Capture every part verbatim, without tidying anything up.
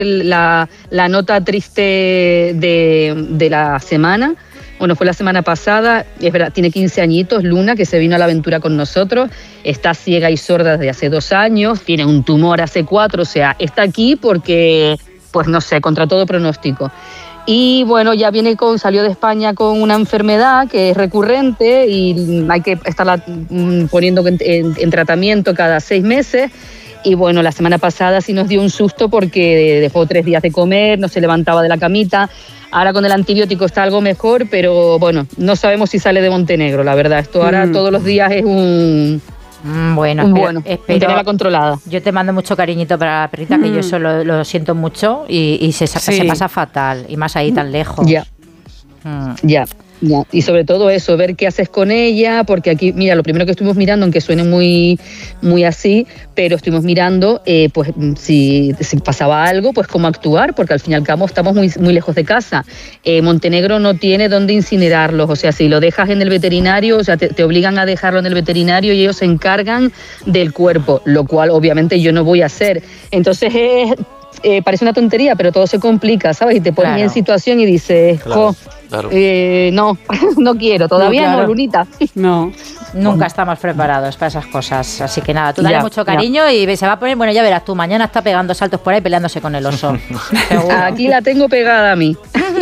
la, la nota triste de, de la semana. Bueno, fue la semana pasada, es verdad, tiene quince añitos, Luna, que se vino a la aventura con nosotros, está ciega y sorda desde hace dos años, tiene un tumor hace cuatro, o sea, está aquí porque, pues no sé, contra todo pronóstico. Y bueno, ya viene con, salió de España con una enfermedad que es recurrente y hay que estarla poniendo en, en, en tratamiento cada seis meses. Y bueno, la semana pasada sí nos dio un susto porque dejó tres días de comer, no se levantaba de la camita. Ahora con el antibiótico está algo mejor, pero bueno, no sabemos si sale de Montenegro, la verdad. Esto ahora mm. todos los días es un... Mm, bueno, un espero, bueno, espero, tenerla controlada. Yo te mando mucho cariñito para la perrita, mm. que yo eso lo, lo siento mucho y, y se, sí. se pasa fatal, y más ahí tan lejos. Ya, mm. ya. Ya, y sobre todo eso, ver qué haces con ella, porque aquí, mira, lo primero que estuvimos mirando, aunque suene muy, muy así, pero estuvimos mirando, eh, pues si, si pasaba algo, pues cómo actuar, porque al fin y al cabo estamos muy, muy lejos de casa. Eh, Montenegro no tiene dónde incinerarlos, o sea, si lo dejas en el veterinario, o sea, te, te obligan a dejarlo en el veterinario y ellos se encargan del cuerpo, lo cual obviamente yo no voy a hacer. Entonces es... Eh, parece una tontería, pero todo se complica, ¿sabes? Y te pones claro. en situación y dices, claro, oh, claro. Eh, no, no quiero, todavía no, claro. no, Lunita. No, nunca estamos preparados para esas cosas. Así que nada, tú dale ya, mucho cariño ya. Y se va a poner, bueno, ya verás tú, mañana está pegando saltos por ahí peleándose con el oso. Aquí la tengo pegada a mí.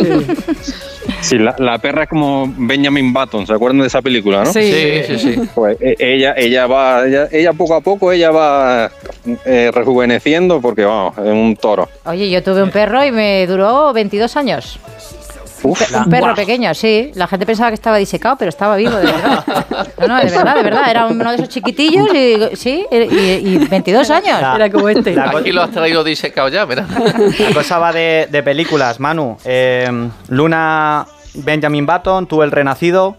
Sí, la, la perra es como Benjamin Button, ¿se acuerdan de esa película, no? Sí, sí, sí. sí. Pues ella, ella va, ella, ella poco a poco, ella va eh, rejuveneciendo porque, vamos, es un toro. Oye, yo tuve un perro y me duró veintidós años. Uf, un perro wow. pequeño, sí. La gente pensaba que estaba disecado, pero estaba vivo, de verdad. No, no, de verdad, de verdad. Era uno de esos chiquitillos y, sí, y, y veintidós años. La, era como este. La, aquí lo has traído disecado ya, mira. La cosa va de, de películas, Manu. Eh, Luna, Benjamin Button, tú el renacido.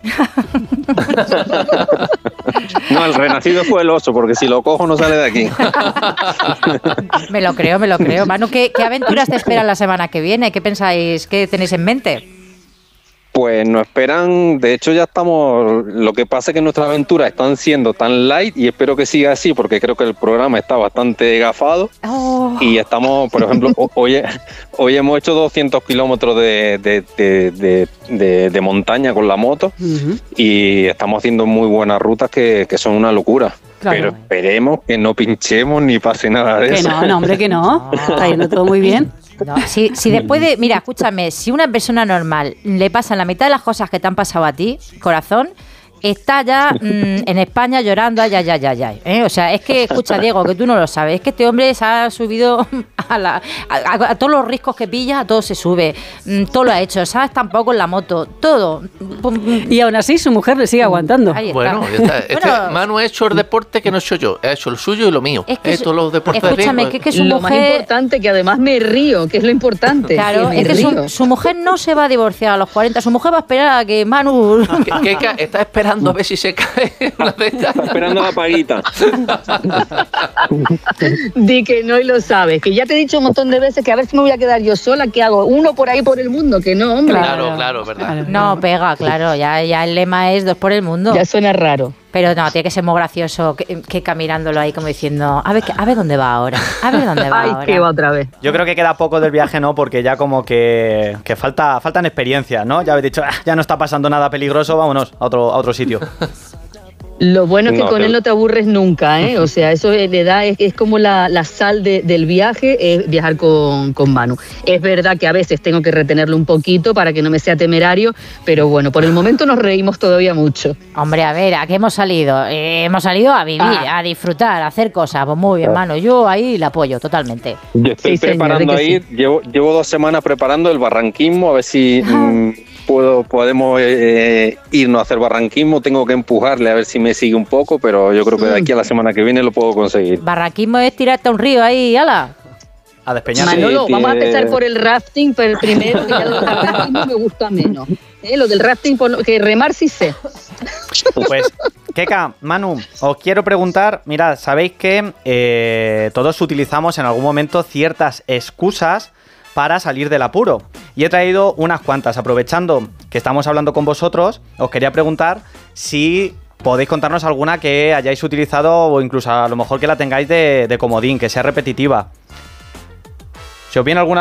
No, el renacido fue el oso, porque si lo cojo no sale de aquí. Me lo creo, me lo creo. Manu, ¿qué, qué aventuras te esperan la semana que viene? ¿Qué pensáis? ¿Qué tenéis en mente? Pues nos esperan, de hecho ya estamos, lo que pasa es que nuestras aventuras están siendo tan light y espero que siga así porque creo que el programa está bastante gafado oh. y estamos, por ejemplo, hoy, hoy hemos hecho doscientos kilómetros de, de, de, de, de, de montaña con la moto uh-huh. y estamos haciendo muy buenas rutas que, que son una locura. Claro. Pero esperemos que no pinchemos ni pase nada de que eso. Que no, no, hombre, que no. Está yendo todo muy bien. No, si, si después de... Mira, escúchame, si una persona normal le pasan la mitad de las cosas que te han pasado a ti, corazón, está ya mmm, en España llorando, ay, ay, ay, ay, ay, ¿eh? O sea, es que, escucha, Diego, que tú no lo sabes, es que este hombre se ha subido a, la, a, a, a todos los riscos que pilla, a todo se sube, mm, todo lo ha hecho, ¿sabes? Tampoco en la moto, todo. Y aún así su mujer le sigue aguantando. Bueno, ya está. Es bueno, que Manu ha hecho el deporte que no he hecho yo, ha hecho el suyo y lo mío. Es que todos los deportes escúchame, que, que su lo mujer... más importante, que además me río, que es lo importante. Claro, que es que su, su mujer no se va a divorciar a los cuarenta, su mujer va a esperar a que Manu... ¿Qué, qué, está esperando a ver si se cae una de estas? Está esperando la paguita. Di que no y lo sabes, que ya te he dicho un montón de veces que a ver si me voy a quedar yo sola, ¿qué hago? Uno por ahí por el mundo, que no, hombre. Claro, claro, verdad. No, pega, claro, ya, ya el lema es dos por el mundo. Ya suena raro. Pero no, tiene que ser muy gracioso que, que caminándolo ahí como diciendo, a ver, a ver dónde va ahora, a ver dónde va Ay, ahora. que va otra vez. Yo creo que queda poco del viaje, ¿no? Porque ya como que, que falta, faltan experiencias, ¿no? Ya habéis dicho, ah, ya no está pasando nada peligroso, vámonos a otro, a otro sitio. Lo bueno es que no, con pero... él no te aburres nunca, ¿eh? O sea, eso le da, es, es como la, la sal de, del viaje, es viajar con, con Manu. Es verdad que a veces tengo que retenerlo un poquito para que no me sea temerario, pero bueno, por el momento nos reímos todavía mucho. Hombre, a ver, ¿a qué hemos salido? Eh, hemos salido a vivir, ah. a disfrutar, a hacer cosas. Pues muy bien, Manu, yo ahí la apoyo totalmente. Yo estoy sí, preparando ahí, sí. llevo, llevo dos semanas preparando el barranquismo, a ver si... Ah. Mmm, Puedo, podemos eh, irnos a hacer barranquismo, tengo que empujarle a ver si me sigue un poco, pero yo creo que de aquí a la semana que viene lo puedo conseguir. Barranquismo es tirarte a un río ahí, ala. A despeñarse. Manolo, sí, vamos a tiene... empezar por el rafting, pero primero, que ya lo del barranquismo me gusta menos. ¿Eh? Lo del rafting, que remar sí sé. Pues, Keka, Manu, os quiero preguntar, mirad, sabéis que eh, todos utilizamos en algún momento ciertas excusas para salir del apuro. Y he traído unas cuantas. Aprovechando que estamos hablando con vosotros, os quería preguntar si podéis contarnos alguna que hayáis utilizado o incluso a lo mejor que la tengáis de, de comodín, que sea repetitiva. Si os viene alguna